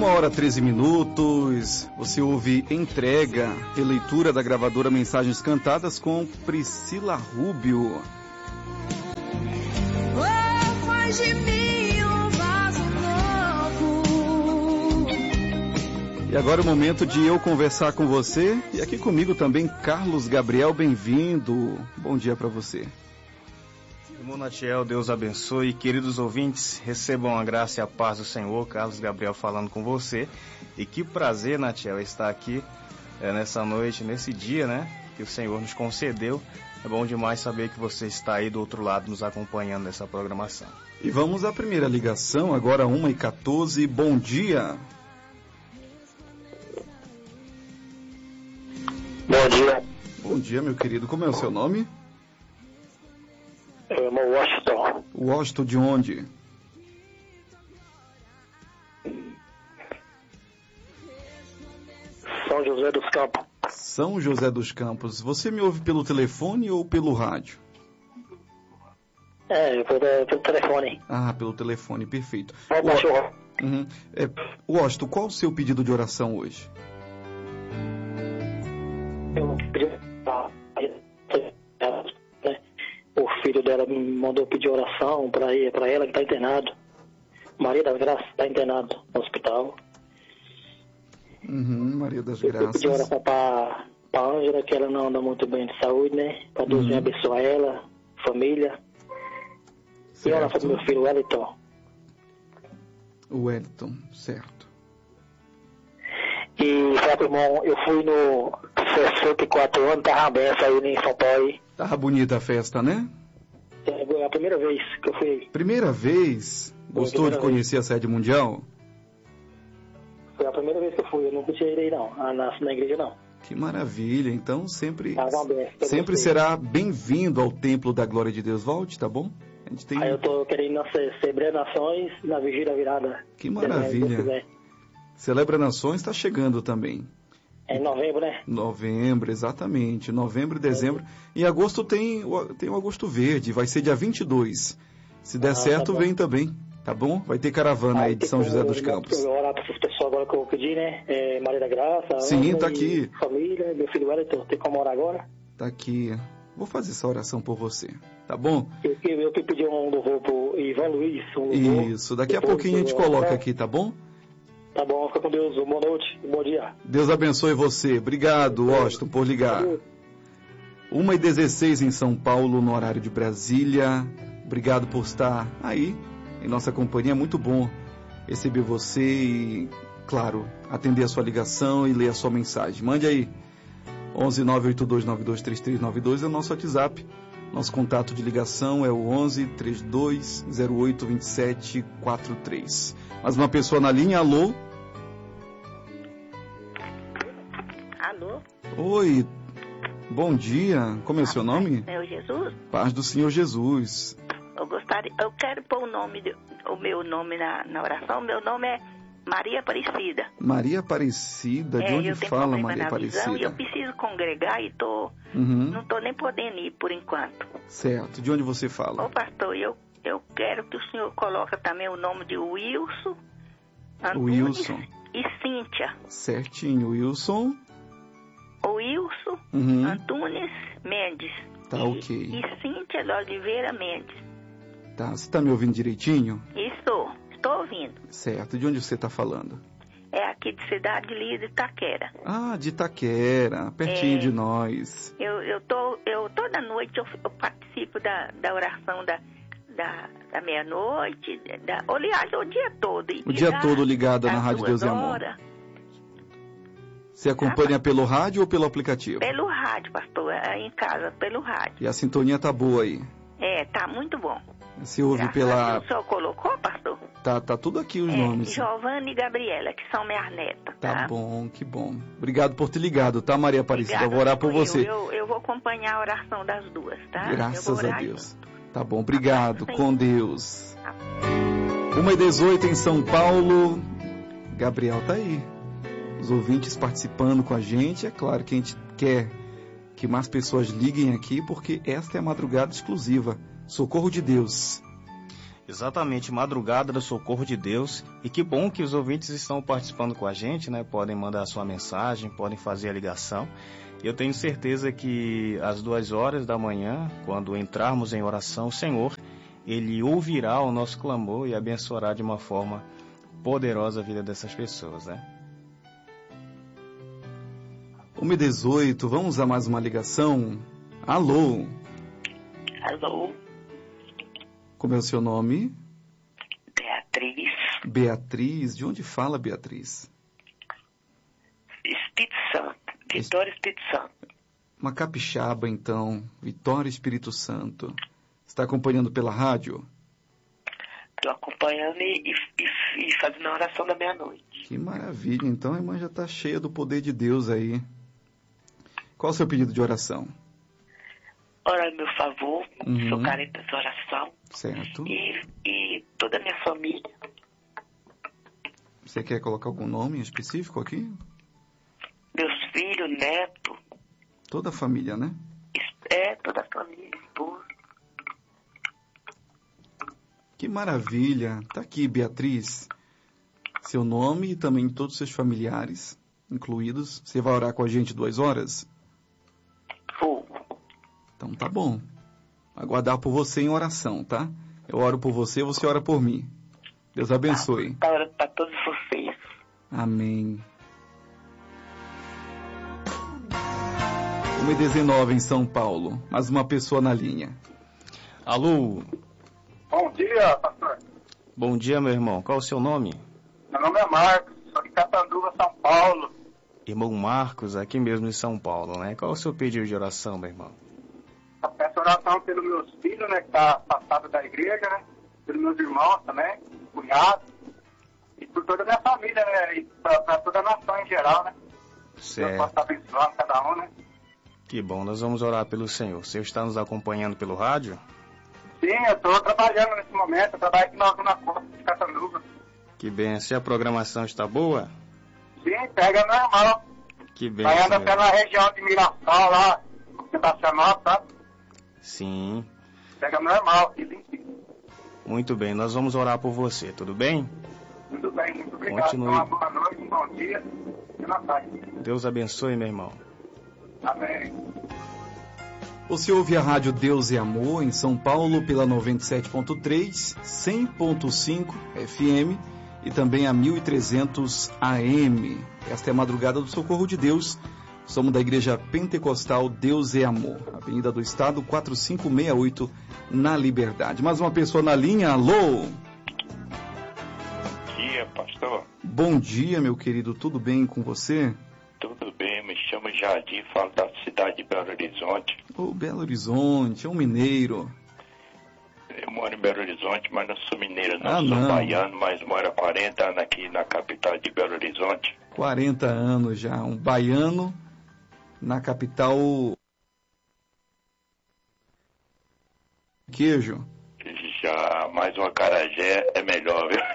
1h 13 minutos, você ouve Entrega, releitura da gravadora Mensagens Cantadas com Priscila Rubio. Faz de mim um vaso novo. E agora é o momento de eu conversar com você, e aqui comigo também Carlos Gabriel, bem-vindo. Bom dia para você. Irmão Natiel, Deus abençoe. Queridos ouvintes, recebam a graça e a paz do Senhor. Carlos Gabriel falando com você. E que prazer, Natiel, estar aqui nessa noite, nesse dia, né, que o Senhor nos concedeu. É bom demais saber que você está aí do outro lado nos acompanhando nessa programação. E vamos à primeira ligação, agora 1h14. Bom dia. Bom dia. Bom dia, meu querido. Como é o seu nome? Eu amo Washington. Washington de onde? São José dos Campos. São José dos Campos. Você me ouve pelo telefone ou pelo rádio? Pelo telefone. Ah, pelo telefone, perfeito. Uhum. Washington, qual o seu pedido de oração hoje? Eu pedi o filho dela me mandou pedir oração para ela que está internado. Maria das Graças está internado no hospital. Maria das Eu Graças. pedi oração para Ângela, que ela não anda muito bem de saúde, né? Para Deus me abençoar ela, família. Certo. E oração para meu filho Wellington. O Wellington, certo. E fala pro irmão, eu fui no 64 anos, tava aberto aí em São Paulo. Tava bonita a festa, né? É a primeira vez que eu fui. Primeira vez? Gostou de conhecer a sede mundial? Foi a primeira vez que eu fui, eu nunca tinha ido aí não, na igreja não. Que maravilha, então sempre aberto, será bem-vindo ao Templo da Glória de Deus. Volte, tá bom? A gente tem... Aí eu tô querendo celebrar Nações na Vigília da Virada. Que maravilha. Celebra Nações está chegando também. É em novembro, né? Novembro, exatamente. Novembro e dezembro. Em agosto tem o Agosto Verde, vai ser dia 22. Se der certo, tá vem também, tá bom? Vai ter caravana aí de São José dos Campos. Eu orar para essas pessoas agora que eu pedi, né? Maria da Graça, sim, tá aqui. Família, meu filho Wellington, tem como orar agora? Tá aqui. Vou fazer essa oração por você, tá bom? Eu que pedi um louvor pro Ivan Luiz. Isso, daqui a pouquinho a gente coloca aqui, tá bom? Tá bom, fica com Deus. Boa noite, bom dia. Deus abençoe você. Obrigado, Washington, por ligar. 1h16 em São Paulo, no horário de Brasília. Obrigado por estar aí em nossa companhia. É muito bom receber você e, claro, atender a sua ligação e ler a sua mensagem. Mande aí. 11 982 923392 é o nosso WhatsApp. Nosso contato de ligação é o 11 3208 2743. Mais uma pessoa na linha. Alô? Alô? Oi, bom dia. Como é o seu nome? É o Jesus? Paz do Senhor Jesus. Eu quero pôr o meu nome na oração. Meu nome é Maria Aparecida. Maria Aparecida? De onde fala Maria Aparecida? E eu preciso congregar e não estou nem podendo ir por enquanto. Certo. De onde você fala? Ô pastor, eu quero que o senhor coloque também o nome de Wilson, Antunes Wilson e Cíntia. Certinho, Wilson. Wilson Antunes Mendes. Tá, ok. E Cíntia de Oliveira Mendes. Tá, você tá me ouvindo direitinho? Estou ouvindo. Certo, de onde você tá falando? É aqui de Cidade Líder, Itaquera. Ah, de Itaquera, pertinho de nós. Eu toda noite eu participo da oração da meia-noite, aliás, o dia todo. O dia todo ligada na Rádio Deus e Amor. Você acompanha pelo rádio ou pelo aplicativo? Pelo rádio, pastor, em casa, pelo rádio. E a sintonia tá boa aí? Tá muito bom. Você ouve pela... O senhor colocou, pastor? Tá tudo aqui os nomes. Giovana e Gabriela, que são minhas netas. Tá bom, que bom. Obrigado por ter ligado, tá, Maria Aparecida? Eu vou orar por você. Eu vou acompanhar a oração das duas, tá? Graças a Deus. Junto. Tá bom, obrigado. Com Deus. 1h18 em São Paulo. Gabriel tá aí. Os ouvintes participando com a gente. É claro que a gente quer que mais pessoas liguem aqui, porque esta é a madrugada exclusiva. Socorro de Deus. Exatamente, madrugada do socorro de Deus. E que bom que os ouvintes estão participando com a gente, né? Podem mandar a sua mensagem, podem fazer a ligação. Eu tenho certeza que às 2 horas da manhã, quando entrarmos em oração, o Senhor, Ele ouvirá o nosso clamor e abençoará de uma forma poderosa a vida dessas pessoas, né? 1h18, vamos a mais uma ligação. Alô? Alô, Como é o seu nome? Beatriz, Beatriz. De onde fala, Beatriz? Espírito Santo, Vitória Espírito Santo. Uma capixaba, então. Vitória Espírito Santo. Está acompanhando pela rádio? Estou acompanhando e fazendo a oração da meia-noite. Que maravilha. Então a irmã já está cheia do poder de Deus aí. Qual o seu pedido de oração? Ora, meu favor, Uhum. sou carente dessa oração. Certo. E toda a minha família. Você quer colocar algum nome específico aqui? Meus filhos, neto, Toda a família, né? toda a família, esposa. Que maravilha. Tá aqui, Beatriz. Seu nome e também todos os seus familiares incluídos. Você vai orar com a gente 2 horas? Fogo. Então tá bom. Aguardar por você em oração, tá? Eu oro por você, você ora por mim. Deus abençoe. Tá orando para todos vocês. Amém. 1h19 em São Paulo. Mais uma pessoa na linha. Alô? Bom dia, pastor. Bom dia, meu irmão. Qual é o seu nome? Meu nome é Marcos, sou de Catanduva, São Paulo. Irmão Marcos, aqui mesmo em São Paulo, né? Qual é o seu pedido de oração, meu irmão? Eu peço oração pelos meus filhos, né, que tá afastado da igreja, né? Pelos meus irmãos também, cunhados. E por toda a minha família, né? E pra toda a nação em geral, né? Deus Certo. possa abençoar cada um, né? Que bom, nós vamos orar pelo Senhor. Você está nos acompanhando pelo rádio? Sim, eu estou trabalhando nesse momento, eu trabalho aqui na Zona Costa de Catanduva. Que bem. Se a programação está boa? Sim, pega normal. Que bem. Vai andar pela região de Mirassol lá, Sebastianópolis, sabe? Sim. Pega normal, aqui limpinho. Muito bem, nós vamos orar por você, tudo bem? Muito bem, muito obrigado. Continue. Uma boa noite, um bom dia e na paz. Deus abençoe, meu irmão. Amém. Você ouve a rádio Deus e Amor em São Paulo pela 97.3, 100.5 FM e também a 1300 AM. Esta é a madrugada do Socorro de Deus. Somos da Igreja Pentecostal Deus e Amor, Avenida do Estado 4568, na Liberdade. Mais uma pessoa na linha, alô? Bom dia, pastor. Bom dia, meu querido, tudo bem com você? Tudo bem? Me chamo Jardim, falo da cidade de Belo Horizonte. Ô, Belo Horizonte, é um mineiro. Eu moro em Belo Horizonte, mas não sou mineiro, não. Ah, Sou não. baiano, mas moro há 40 anos aqui na capital de Belo Horizonte. 40 anos já, um baiano na capital. Queijo. Já mais um acarajé é melhor, viu?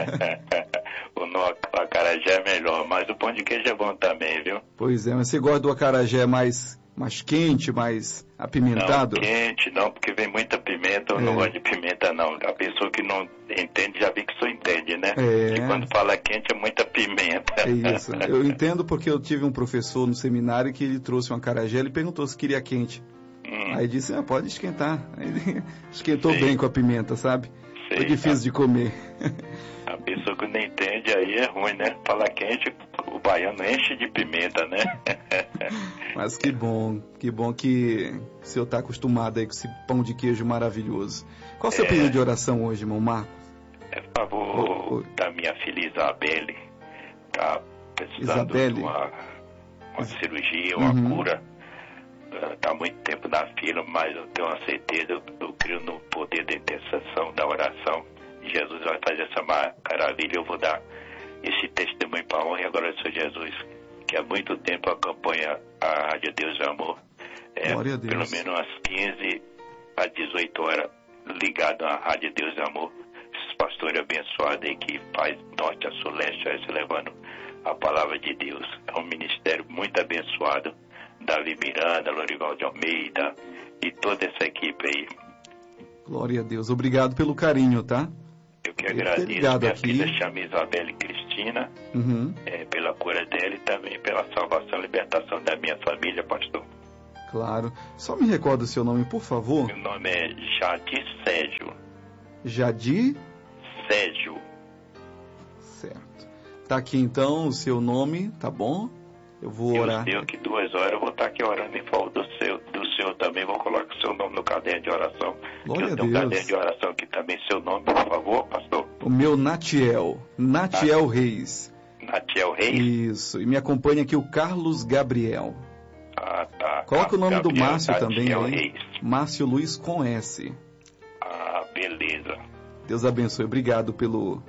O acarajé é melhor, mas o pão de queijo é bom também, viu? Pois é, mas você gosta do acarajé mais quente, mais apimentado? Não, quente não, porque vem muita pimenta, eu não gosto de pimenta não. A pessoa que não entende já vi que só entende, né? É. E quando fala quente é muita pimenta. É isso. Eu entendo porque eu tive um professor no seminário que ele trouxe um acarajé, ele perguntou se queria quente. Aí disse, pode esquentar. Aí ele esquentou Sim. bem com a pimenta, sabe? Sim, Foi difícil de comer. A pessoa que não entende aí é ruim, né? Fala quente, o baiano enche de pimenta, né? Mas que bom que o senhor está acostumado aí com esse pão de queijo maravilhoso. Qual o seu pedido de oração hoje, irmão Marcos? É a favor da minha filha Isabelle, tá precisando Isabelle? de uma cirurgia, uma cura. Está muito tempo na fila, mas eu tenho uma certeza, eu creio no poder da intercessão, da oração. Jesus vai fazer essa maravilha. Eu vou dar esse testemunho para a honra e agora do Senhor Jesus, que há muito tempo acompanha a Rádio Deus e Amor. Glória a Deus. Pelo menos umas 15 a 18 horas ligado à Rádio Deus e Amor. Esses pastores abençoados aí que faz norte a sul, leste a oeste, levando a palavra de Deus. É um ministério muito abençoado. Davi Miranda, Lorival de Almeida e toda essa equipe aí. Glória a Deus. Obrigado pelo carinho, tá? Eu que agradeço. Ligado Minha aqui. filha chama Isabelle Cristina, pela cura dela e também pela salvação e libertação da minha família, pastor. Claro. Só me recorda o seu nome, por favor. Meu nome é Jadir Sérgio. Jadir? Sérgio. Certo. Tá aqui então o seu nome, tá bom? Eu vou orar. Eu que 2 horas eu vou estar aqui orando em favor do senhor também. Vou colocar o seu nome no caderno de oração. Glória eu a tenho um Deus. caderno de oração aqui também. Seu nome, por favor, pastor. O meu Natiel Reis. Natiel Reis? Isso. E me acompanha aqui o Carlos Gabriel. Ah, tá. Coloca o nome Gabriel, do Márcio também Natiel aí. Reis. Márcio Luiz com S. Ah, beleza. Deus abençoe. Obrigado pelo